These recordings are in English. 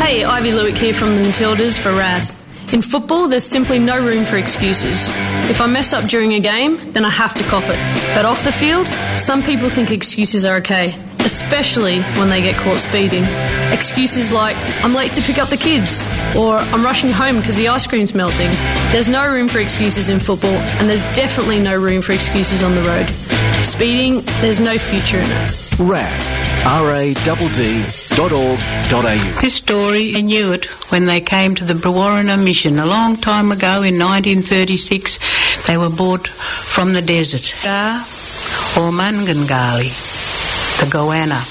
Hey, Ivy Lewick here from the Matildas for RAD. In football, there's simply no room for excuses. If I mess up during a game, then I have to cop it. But off the field, some people think excuses are okay, especially when they get caught speeding. Excuses like, I'm late to pick up the kids, or I'm rushing home because the ice cream's melting. There's no room for excuses in football, and there's definitely no room for excuses on the road. Speeding, there's no future in it. RAD, RADD.org.au. This story, I knew it when they came to the Brewarrina mission a long time ago in 1936. They were brought from the desert. Or Mangangali, the goanna.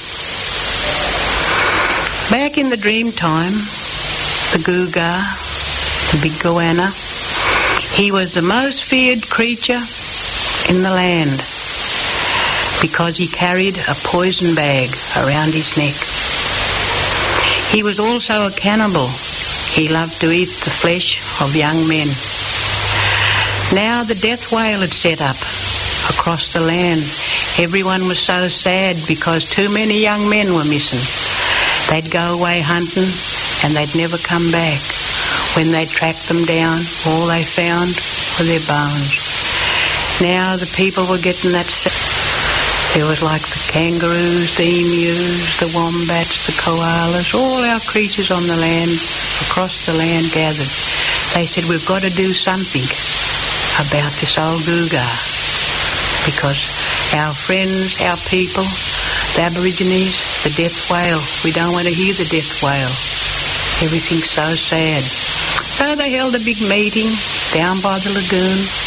Back in the dream time, the Guga, the big goanna, he was the most feared creature in the land because he carried a poison bag around his neck. He was also a cannibal. He loved to eat the flesh of young men. Now the death whale had set up across the land. Everyone was so sad because too many young men were missing. They'd go away hunting and they'd never come back. When they tracked them down, all they found were their bones. Now the people were getting that sad. There was like the kangaroos, the emus, the wombats, the koalas, all our creatures on the land, across the land gathered. They said, we've got to do something about this old Guga because our friends, our people, the Aborigines, the death whale, we don't want to hear the death whale. Everything's so sad. So they held a big meeting down by the lagoon